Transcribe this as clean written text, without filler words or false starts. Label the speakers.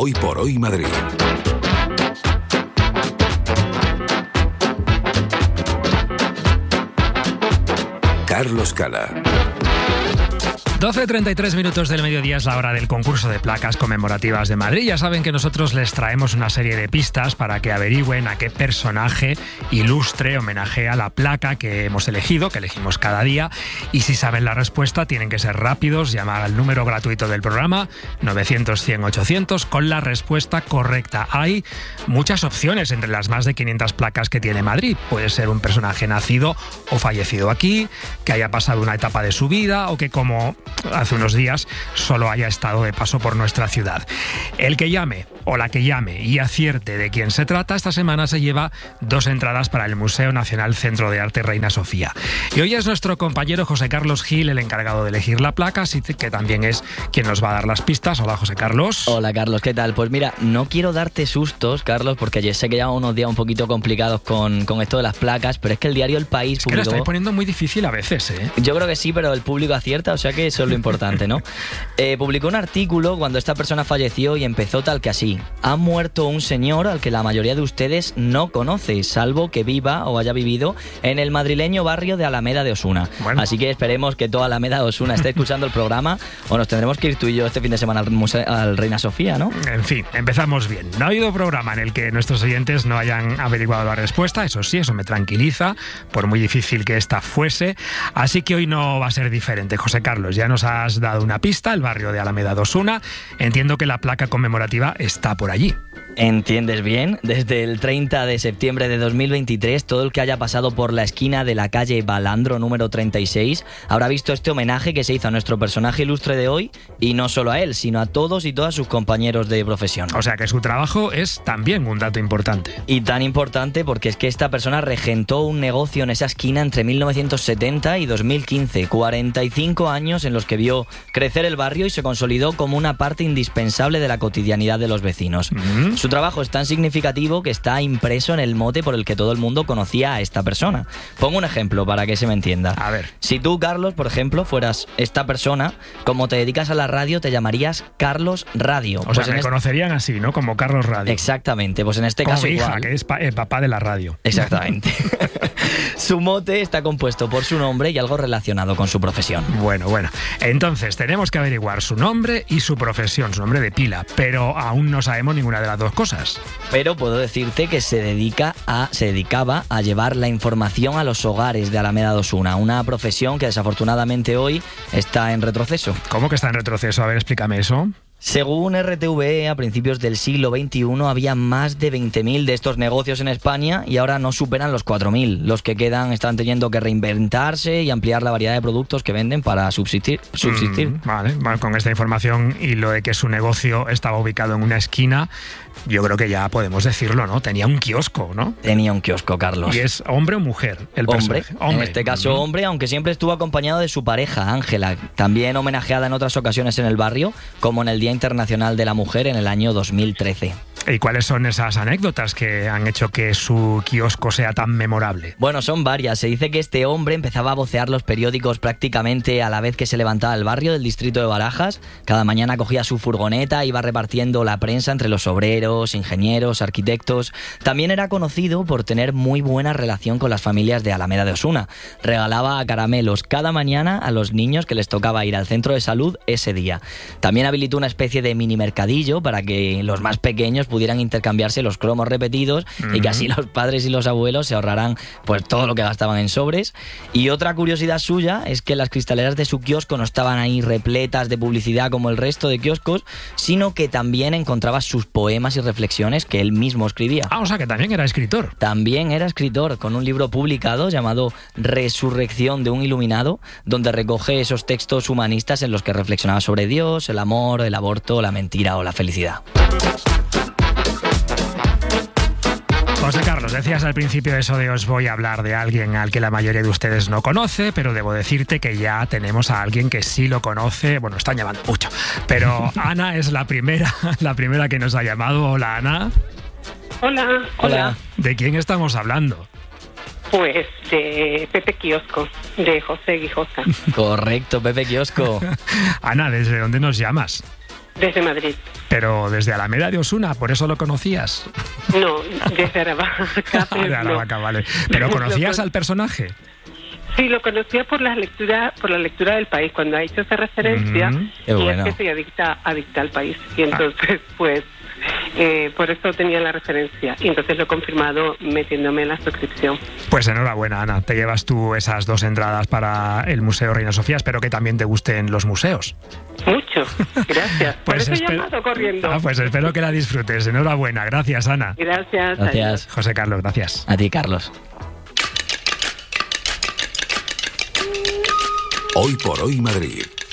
Speaker 1: Hoy por Hoy Madrid. Carlos Cala.
Speaker 2: 12:33 minutos del mediodía es la hora del concurso de placas conmemorativas de Madrid. Ya saben que nosotros les traemos una serie de pistas para que averigüen a qué personaje ilustre homenajea la placa que hemos elegido, que elegimos cada día. Y si saben la respuesta, tienen que ser rápidos, llamar al número gratuito del programa, 900-100-800, con la respuesta correcta. Hay muchas opciones entre las más de 500 placas que tiene Madrid. Puede ser un personaje nacido o fallecido aquí, que haya pasado una etapa de su vida o que, como hace unos días, solo haya estado de paso por nuestra ciudad. El que llame o la que llame y acierte de quién se trata, esta semana se lleva 2 entradas para el Museo Nacional Centro de Arte Reina Sofía. Y hoy es nuestro compañero José Carlos Gil el encargado de elegir la placa, así que también es quien nos va a dar las pistas. Hola, José Carlos.
Speaker 3: Hola, Carlos, ¿qué tal? Pues mira, no quiero darte sustos, Carlos, porque ya sé que llevamos unos días un poquito complicados con esto de las placas, pero es que el diario El País publicó...
Speaker 2: Es que lo estáis poniendo muy difícil a veces, ¿eh?
Speaker 3: Yo creo que sí, pero el público acierta, o sea que eso es lo importante, ¿no? Publicó un artículo cuando esta persona falleció y empezó tal que así: ha muerto un señor al que la mayoría de ustedes no conoce, salvo que viva o haya vivido en el madrileño barrio de Alameda de Osuna. Bueno. Así que esperemos que toda Alameda de Osuna esté escuchando el programa, o nos tendremos que ir tú y yo este fin de semana al Reina Sofía, ¿no?
Speaker 2: En fin, empezamos bien. No ha habido programa en el que nuestros oyentes no hayan averiguado la respuesta, eso sí, eso me tranquiliza, por muy difícil que esta fuese. Así que hoy no va a ser diferente. José Carlos, ya nos has dado una pista, el barrio de Alameda de Osuna. Entiendo que la placa conmemorativa está por allí.
Speaker 3: ¿Entiendes bien? Desde el 30 de septiembre de 2023, todo el que haya pasado por la esquina de la calle Balandro número 36 habrá visto este homenaje que se hizo a nuestro personaje ilustre de hoy, y no solo a él, sino a todos y todas sus compañeros de profesión.
Speaker 2: O sea que su trabajo es también un dato importante.
Speaker 3: Y tan importante porque es que esta persona regentó un negocio en esa esquina entre 1970 y 2015, 45 años en los que vio crecer el barrio y se consolidó como una parte indispensable de la cotidianidad de los vecinos. Su trabajo es tan significativo que está impreso en el mote por el que todo el mundo conocía a esta persona. Pongo un ejemplo para que se me entienda.
Speaker 2: A ver.
Speaker 3: Si tú, Carlos, por ejemplo, fueras esta persona, como te dedicas a la radio, te llamarías Carlos Radio.
Speaker 2: O sea, me conocerían así, ¿no? Como Carlos Radio.
Speaker 3: Exactamente, pues en este
Speaker 2: como
Speaker 3: caso
Speaker 2: mi hija,
Speaker 3: igual.
Speaker 2: que es el papá de la radio.
Speaker 3: Exactamente. Su mote está compuesto por su nombre y algo relacionado con su profesión.
Speaker 2: Bueno. Entonces, tenemos que averiguar su nombre y su profesión, su nombre de pila, pero aún no sabemos ninguna de las dos cosas.
Speaker 3: Pero puedo decirte que se dedicaba a llevar la información a los hogares de Alameda de Osuna, una profesión que desafortunadamente hoy está en retroceso.
Speaker 2: ¿Cómo que está en retroceso? A ver, explícame eso.
Speaker 3: Según RTV, a principios del siglo XXI había más de 20.000 de estos negocios en España y ahora no superan los 4.000. Los que quedan están teniendo que reinventarse y ampliar la variedad de productos que venden para subsistir.
Speaker 2: Vale, con esta información y lo de que su negocio estaba ubicado en una esquina, yo creo que ya podemos decirlo, ¿no? Tenía un kiosco, ¿no?
Speaker 3: Tenía un kiosco, Carlos.
Speaker 2: ¿Y es hombre o mujer el personaje?
Speaker 3: Hombre. En este caso hombre, aunque siempre estuvo acompañado de su pareja, Ángela, también homenajeada en otras ocasiones en el barrio, como en el Día Internacional de la Mujer en el año 2013.
Speaker 2: ¿Y cuáles son esas anécdotas que han hecho que su kiosco sea tan memorable?
Speaker 3: Bueno, son varias. Se dice que este hombre empezaba a vocear los periódicos prácticamente a la vez que se levantaba el barrio del distrito de Barajas. Cada mañana cogía su furgoneta e iba repartiendo la prensa entre los obreros, ingenieros, arquitectos. También era conocido por tener muy buena relación con las familias de Alameda de Osuna. Regalaba caramelos cada mañana a los niños que les tocaba ir al centro de salud ese día. También habilitó una especie de mini mercadillo para que los más pequeños pudieran intercambiarse los cromos repetidos y que así los padres y los abuelos se ahorrarán pues todo lo que gastaban en sobres. Y otra curiosidad suya es que las cristaleras de su kiosco no estaban ahí repletas de publicidad como el resto de kioscos, sino que también encontraba sus poemas y reflexiones que él mismo escribía.
Speaker 2: O sea que también era escritor.
Speaker 3: También era escritor, con un libro publicado llamado Resurrección de un Iluminado, donde recoge esos textos humanistas en los que reflexionaba sobre Dios, el amor, el aborto, la mentira o la felicidad.
Speaker 2: José Carlos, decías al principio eso de os voy a hablar de alguien al que la mayoría de ustedes no conoce, pero debo decirte que ya tenemos a alguien que sí lo conoce. Bueno, están llamando mucho, pero Ana es la primera que nos ha llamado. Hola, Ana.
Speaker 4: Hola.
Speaker 2: ¿De quién estamos hablando?
Speaker 4: Pues de Pepe Kiosco, de José Guijosa.
Speaker 3: Correcto, Pepe Kiosco.
Speaker 2: Ana, ¿desde dónde nos llamas?
Speaker 4: Desde Madrid.
Speaker 2: Pero desde Alameda de Osuna, ¿por eso lo conocías?
Speaker 4: No, desde Aravaca.
Speaker 2: De Aravaca, vale. ¿Pero conocías al personaje?
Speaker 4: Sí, lo conocía por la lectura del País, cuando ha hecho esa referencia.
Speaker 3: Qué bueno.
Speaker 4: Y es que soy adicta al País. Y entonces, pues, por eso tenía la referencia. Y entonces lo he confirmado metiéndome en la suscripción.
Speaker 2: Pues enhorabuena, Ana. Te llevas tú esas 2 entradas para el Museo Reina Sofía. Espero que también te gusten los museos.
Speaker 4: Mucho. Gracias.
Speaker 2: Pues
Speaker 4: por eso he llamado corriendo.
Speaker 2: Pues espero que la disfrutes. Enhorabuena. Gracias, Ana.
Speaker 4: Gracias.
Speaker 3: Gracias.
Speaker 2: José Carlos, gracias.
Speaker 3: A ti, Carlos.
Speaker 1: Hoy por hoy Madrid.